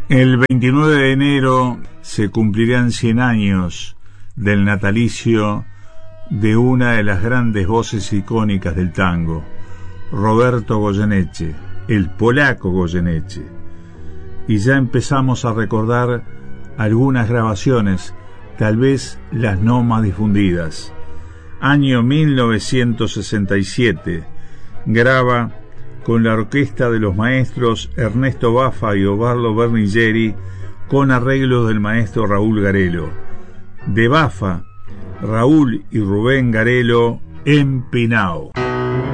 El 29 de enero se cumplirán 100 años del natalicio de una de las grandes voces icónicas del tango, Roberto Goyeneche, el polaco Goyeneche. Y ya empezamos a recordar algunas grabaciones, tal vez las no más difundidas. Año 1967, graba con la orquesta de los maestros Ernesto Baffa y Osvaldo Berniglieri, con arreglos del maestro Raúl Garelo. De Baffa, Raúl y Rubén Garelo, Empinao.